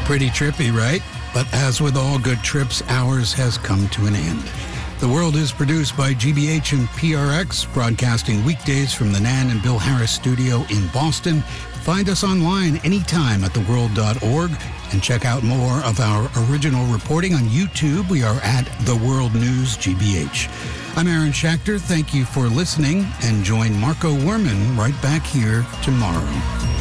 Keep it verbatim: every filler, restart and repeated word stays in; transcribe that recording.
Pretty trippy, right? But as with all good trips, ours has come to an end. The World is produced by G B H and P R X, broadcasting weekdays from the Nan and Bill Harris studio in Boston. Find us online anytime at the world dot org and check out more of our original reporting on YouTube. We are at The World News G B H. I'm Aaron Schachter. Thank you for listening, and join Marco Werman right back here tomorrow.